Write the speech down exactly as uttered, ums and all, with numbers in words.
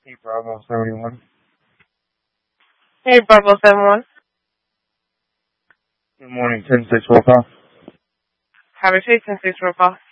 Hey, Bravo seventy-one. Hey, Bravo seven one. Good morning, ten six roll call. Have a ten six roll call.